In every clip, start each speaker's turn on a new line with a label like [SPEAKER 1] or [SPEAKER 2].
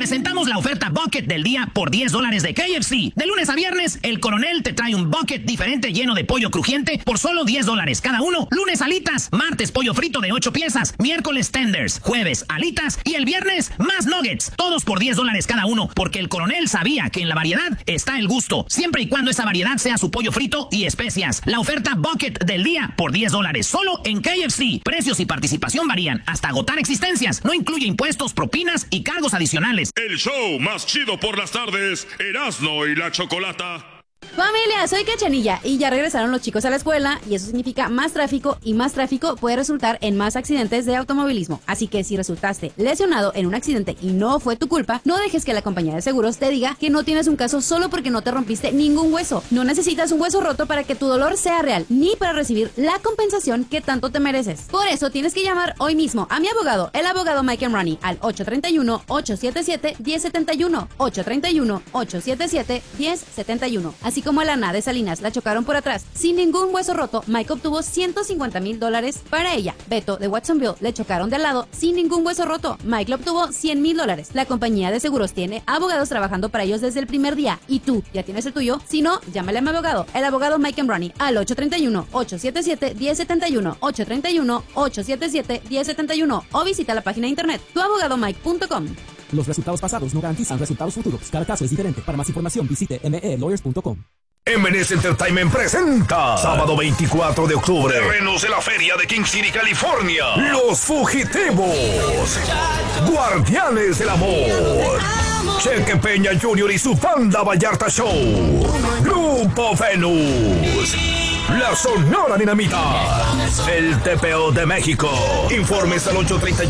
[SPEAKER 1] presentamos la oferta Bucket del día por $10 de KFC. De lunes a viernes, el Coronel te trae un bucket diferente lleno de pollo crujiente por solo $10 cada uno. Lunes alitas, martes pollo frito de 8 piezas, miércoles tenders, jueves alitas y el viernes más nuggets. Todos por $10 cada uno, porque el Coronel sabía que en la variedad está el gusto, siempre y cuando esa variedad sea su pollo frito y especias. La oferta Bucket del día por $10, solo en KFC. Precios y participación varían hasta agotar existencias. No incluye impuestos, propinas y cargos adicionales.
[SPEAKER 2] El show más chido por las tardes, Erasmo y la Chocolata.
[SPEAKER 3] Familia, soy Cachanilla y ya regresaron los chicos a la escuela y eso significa más tráfico y más tráfico puede resultar en más accidentes de automovilismo. Así que si resultaste lesionado en un accidente y no fue tu culpa, no dejes que la compañía de seguros te diga que no tienes un caso solo porque no te rompiste ningún hueso. No necesitas un hueso roto para que tu dolor sea real, ni para recibir la compensación que tanto te mereces. Por eso tienes que llamar hoy mismo a mi abogado, el abogado Mike Emrani, al 831-877-1071, 831-877-1071. Así como a Lana de Salinas la chocaron por atrás sin ningún hueso roto, Mike obtuvo $150,000 para ella. Beto de Watsonville le chocaron de al lado sin ningún hueso roto, Mike le obtuvo $100,000. La compañía de seguros tiene abogados trabajando para ellos desde el primer día y tú ya tienes el tuyo. Si no, llámale a mi abogado, el abogado Mike Emrani, al 831-877-1071, 831-877-1071 o visita la página de internet tuabogadomike.com.
[SPEAKER 4] Los resultados pasados no garantizan resultados futuros. Cada caso es diferente. Para más información visite melawyers.com.
[SPEAKER 5] M&S Entertainment presenta sábado 24 de octubre, terrenos de la feria de King City, California. Los Fugitivos, Guardianes del Amor, Cheque Peña Jr. y su banda Vallarta Show, Grupo Venus, La Sonora Dinamita, el TPO de México. Informes al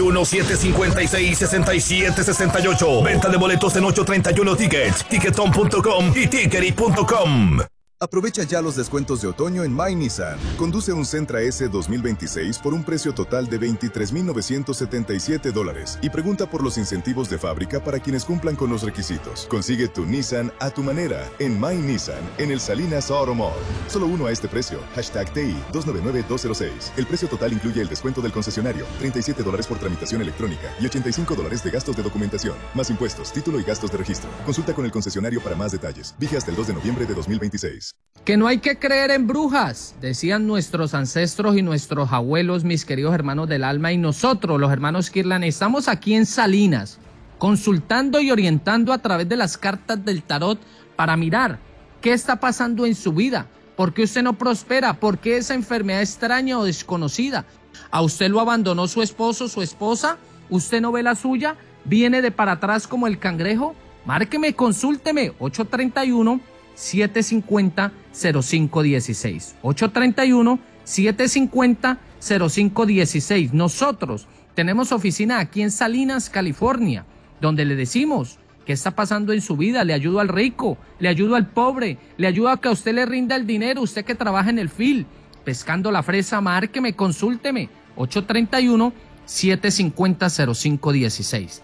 [SPEAKER 5] 831-756-6768. Venta de boletos en 831 Tickets, Ticketon.com y Tickery.com.
[SPEAKER 6] Aprovecha ya los descuentos de otoño en My Nissan. Conduce un Sentra S 2026 por un precio total de $23,977 y pregunta por los incentivos de fábrica para quienes cumplan con los requisitos. Consigue tu Nissan a tu manera en My Nissan en el Salinas Auto Mall. Solo uno a este precio. #TI 299206. El precio total incluye el descuento del concesionario, $37 por tramitación electrónica y $85 de gastos de documentación, más impuestos, título y gastos de registro. Consulta con el concesionario para más detalles. Vigia hasta el 2 de noviembre de 2026.
[SPEAKER 7] Que no hay que creer en brujas, decían nuestros ancestros y nuestros abuelos, mis queridos hermanos del alma, y nosotros, los hermanos Kirlan, estamos aquí en Salinas, consultando y orientando a través de las cartas del tarot para mirar qué está pasando en su vida, por qué usted no prospera, por qué esa enfermedad extraña o desconocida. ¿A usted lo abandonó su esposo, su esposa? ¿Usted no ve la suya? ¿Viene de para atrás como el cangrejo? Márqueme, consúlteme, 831-750-0516. 831-750-0516. Nosotros tenemos oficina aquí en Salinas, California, donde le decimos qué está pasando en su vida. Le ayudo al rico, le ayudo al pobre, le ayudo a que a usted le rinda el dinero, usted que trabaja en el field, pescando la fresa. Márqueme, consúlteme, 831-750-0516.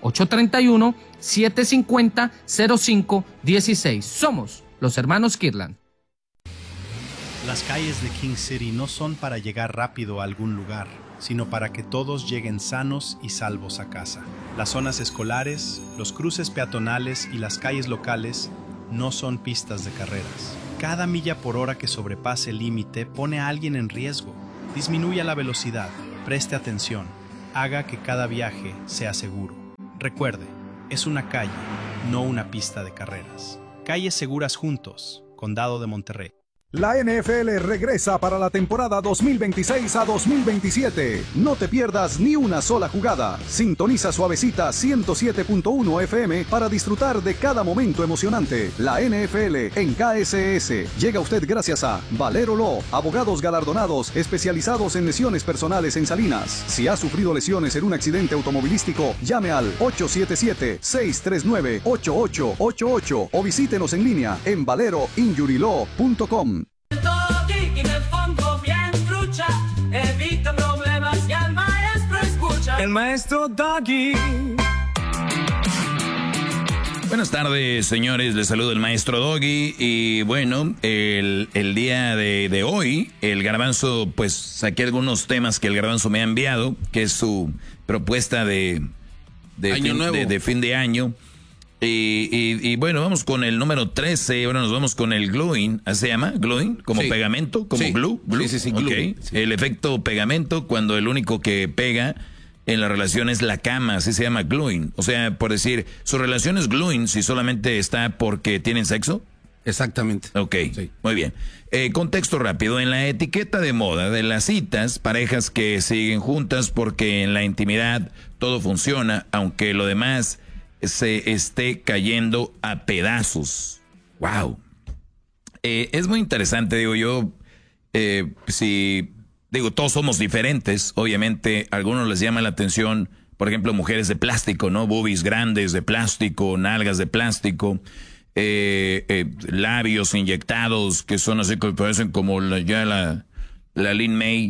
[SPEAKER 7] 831-750-0516. Somos los hermanos Kirlan.
[SPEAKER 8] Las calles de King City no son para llegar rápido a algún lugar, sino para que todos lleguen sanos y salvos a casa. Las zonas escolares, los cruces peatonales y las calles locales no son pistas de carreras. Cada milla por hora que sobrepase el límite pone a alguien en riesgo. Disminuya la velocidad, preste atención, haga que cada viaje sea seguro. Recuerde, es una calle, no una pista de carreras. Calles seguras juntos, Condado de Monterrey.
[SPEAKER 9] La NFL regresa para la temporada 2026 a 2027. No te pierdas ni una sola jugada. Sintoniza Suavecita 107.1 FM para disfrutar de cada momento emocionante. La NFL en KSS. Llega a usted gracias a Valero Law, abogados galardonados especializados en lesiones personales en Salinas. Si ha sufrido lesiones en un accidente automovilístico, llame al 877-639-8888 o visítenos en línea en valeroinjurylaw.com.
[SPEAKER 10] El maestro Doggy.
[SPEAKER 11] Buenas tardes, señores. Les saludo el maestro Doggy. Y bueno, el día de hoy, el Garbanzo, pues saqué algunos temas que el Garbanzo me ha enviado, que es su propuesta de de fin de año. Y bueno, vamos con el número 13. Ahora nos vamos con el gluing. ¿Así se llama? ¿Gluing? ¿Como pegamento? ¿Como glue?
[SPEAKER 12] Sí,
[SPEAKER 11] glue.
[SPEAKER 12] Okay.
[SPEAKER 11] Sí. El efecto pegamento, cuando el único que pega en la relación es la cama. Así se llama gluing. O sea, por decir, ¿su relación es gluing si solamente está porque tienen sexo?
[SPEAKER 12] Exactamente.
[SPEAKER 11] Ok, sí. Muy bien. Contexto rápido. En la etiqueta de moda de las citas, parejas que siguen juntas porque en la intimidad todo funciona, aunque lo demás se esté cayendo a pedazos. Wow. Es muy interesante, digo yo, todos somos diferentes, obviamente a algunos les llama la atención, por ejemplo, mujeres de plástico, ¿no? Boobies grandes de plástico, nalgas de plástico, labios inyectados que son así que parecen como la Lin May,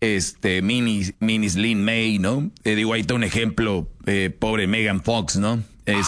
[SPEAKER 11] minis Lin May, ¿no? Digo, ahí está un ejemplo, pobre Megan Fox, ¿no?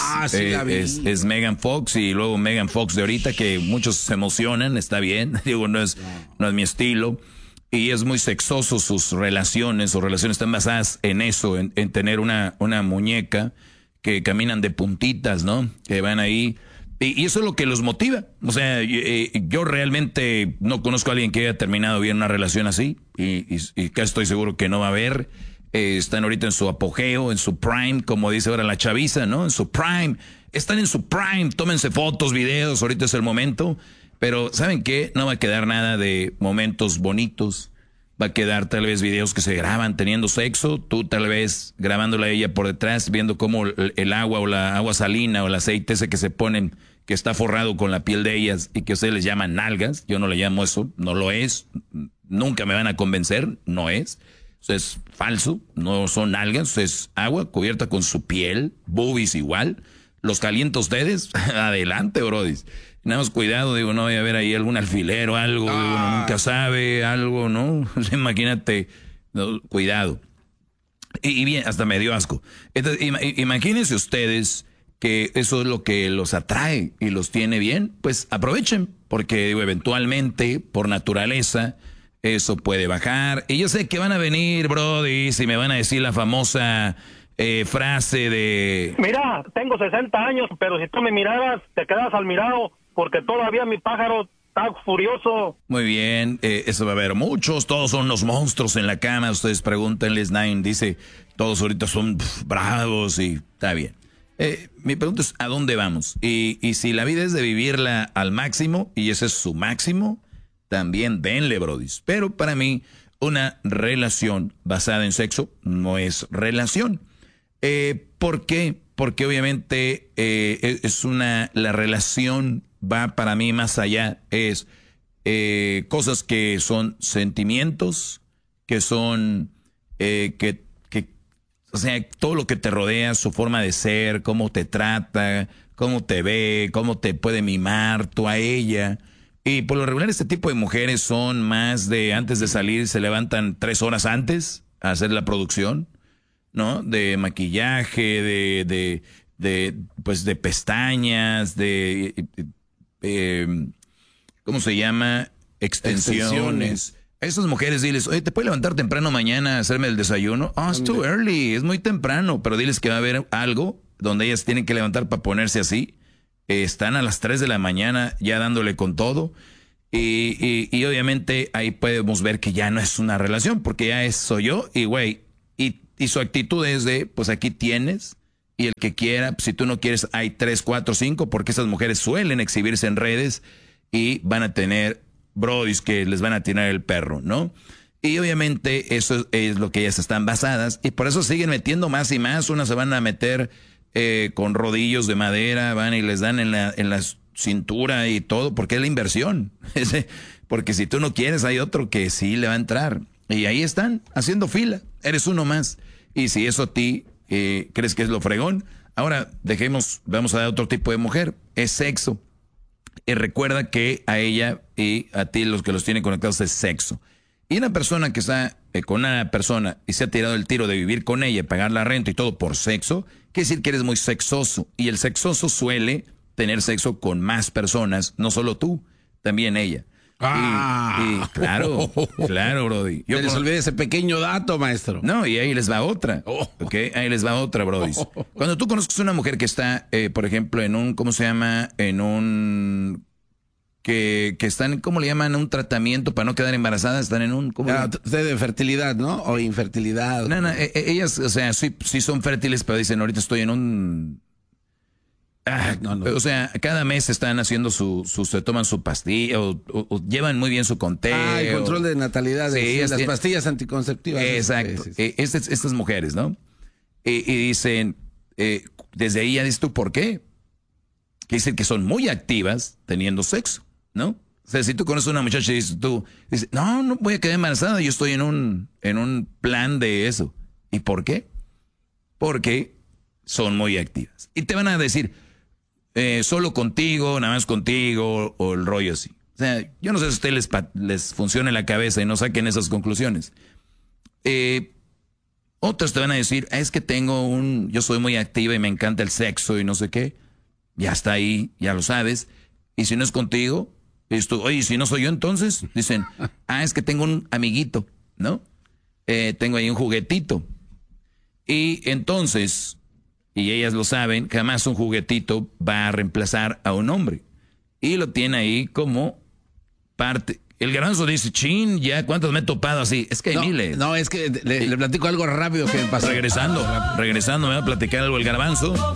[SPEAKER 11] Es Megan Fox y luego Megan Fox de ahorita que muchos se emocionan, está bien, digo, no es mi estilo. Y es muy sexoso sus relaciones están basadas en eso, en tener una muñeca que caminan de puntitas, ¿no? Que van ahí. Y eso es lo que los motiva. O sea, yo realmente no conozco a alguien que haya terminado bien una relación así. Y casi estoy seguro que no va a haber. Están ahorita en su apogeo, en su prime, como dice ahora la chaviza, ¿no? En su prime. Están en su prime. Tómense fotos, videos. Ahorita es el momento. Pero, ¿saben qué? No va a quedar nada de momentos bonitos. Va a quedar tal vez videos que se graban teniendo sexo. Tú tal vez grabándola a ella por detrás, viendo cómo el agua o la agua salina o el aceite ese que se ponen, que está forrado con la piel de ellas y que ustedes les llaman nalgas. Yo no le llamo eso. No lo es. Nunca me van a convencer. No es. Eso es falso. No son nalgas. Es agua cubierta con su piel. Boobies igual. Los calienta ustedes. Adelante, brodis. Nada más cuidado, digo, no vaya a haber ahí algún alfiler o algo, digo, uno nunca sabe, algo, ¿no? Imagínate, no, cuidado. Y bien, hasta me dio asco. Entonces, imagínense ustedes que eso es lo que los atrae y los tiene bien, pues aprovechen, porque digo, eventualmente, por naturaleza, eso puede bajar. Y yo sé que van a venir, brody, y me van a decir la famosa frase de...
[SPEAKER 13] Mira, tengo 60 años, pero si tú me miraras, te quedas al mirado. Porque todavía mi pájaro está furioso.
[SPEAKER 11] Muy bien, eso va a haber muchos, todos son unos monstruos en la cama, ustedes pregúntenles, Nine dice, todos ahorita son bravos y está bien. Mi pregunta es, ¿a dónde vamos? Y si la vida es de vivirla al máximo, y ese es su máximo, también denle, brodis. Pero para mí, una relación basada en sexo no es relación. ¿Por qué? Porque obviamente la relación va para mí más allá, es cosas que son sentimientos, que son, o sea, todo lo que te rodea, su forma de ser, cómo te trata, cómo te ve, cómo te puede mimar tú a ella. Y por lo regular este tipo de mujeres son más de, antes de salir, se levantan 3 horas antes a hacer la producción, ¿no? De maquillaje, pues de pestañas, ¿cómo se llama? Extensiones. A esas mujeres diles, oye, ¿te puedes levantar temprano mañana a hacerme el desayuno? Oh, it's too early, es muy temprano. Pero diles que va a haber algo donde ellas tienen que levantar para ponerse así. Están a las 3 de la mañana ya dándole con todo. Y obviamente ahí podemos ver que ya no es una relación, porque ya soy yo y güey. Y su actitud es de, pues aquí tienes, y el que quiera, pues, si tú no quieres, hay 3, 4, 5, porque esas mujeres suelen exhibirse en redes y van a tener brodis que les van a tirar el perro, ¿no? Y obviamente eso es lo que ellas están basadas, y por eso siguen metiendo más y más. Unas se van a meter con rodillos de madera, van y les dan en la cintura y todo, porque es la inversión. Porque si tú no quieres, hay otro que sí le va a entrar. Y ahí están, haciendo fila. Eres uno más. Y si eso a ti crees que es lo fregón, ahora vamos a dar otro tipo de mujer. Es sexo. Y recuerda que a ella y a ti los que los tienen conectados es sexo. Y una persona que está con una persona y se ha tirado el tiro de vivir con ella, pagar la renta y todo por sexo, quiere decir que eres muy sexoso. Y el sexoso suele tener sexo con más personas, no solo tú, también ella. Y claro, Brody.
[SPEAKER 12] Yo les olvidé ese pequeño dato, maestro.
[SPEAKER 11] No, y ahí les va otra. ¿Ok? Ahí les va otra, Brody. Cuando tú conozcas una mujer que está, por ejemplo, en un, ¿cómo se llama? En un... Que están, ¿cómo le llaman? Un tratamiento para no quedar embarazadas. Están en un...
[SPEAKER 12] de fertilidad, ¿no? O infertilidad.
[SPEAKER 11] No, ellas, o sea, sí son fértiles, pero dicen, ahorita estoy en un... O sea, cada mes están haciendo se toman su pastilla o llevan muy bien su conteo.
[SPEAKER 12] El control de natalidad,
[SPEAKER 11] sí,
[SPEAKER 12] las pastillas anticonceptivas.
[SPEAKER 11] Exacto.
[SPEAKER 12] Sí.
[SPEAKER 11] Estas mujeres, ¿no? Y dicen, desde ahí ya dices tú, ¿por qué? Que dicen que son muy activas teniendo sexo, ¿no? O sea, si tú conoces a una muchacha y dices no voy a quedar embarazada, yo estoy en un plan de eso. ¿Y por qué? Porque son muy activas. Y te van a decir, solo contigo, nada más contigo, o el rollo así. O sea, yo no sé si a ustedes les funciona en la cabeza y no saquen esas conclusiones. Otros te van a decir, es que yo soy muy activa y me encanta el sexo y no sé qué. Ya está ahí, ya lo sabes. Y si no es contigo, oye, si no soy yo entonces, dicen, es que tengo un amiguito, ¿no? Tengo ahí un juguetito. Y entonces... Y ellas lo saben, jamás un juguetito va a reemplazar a un hombre. Y lo tiene ahí como parte. El Garbanzo dice, ya, ¿cuántos me he topado así? Es que hay miles.
[SPEAKER 12] No, es que le platico algo rápido que me pasó.
[SPEAKER 11] Regresando, me va a platicar algo el Garbanzo.